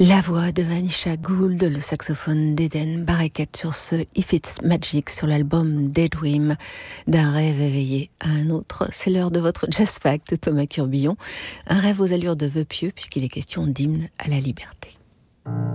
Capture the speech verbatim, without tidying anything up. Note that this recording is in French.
La voix de Vanisha Gould, le saxophone d'Eden Barakat sur ce If It's Magic sur l'album Daydream, d'un rêve éveillé à un autre. C'est l'heure de votre Jazz Fact, Thomas Curbillon. Un rêve aux allures de vœux pieux puisqu'il est question d'hymne à la liberté.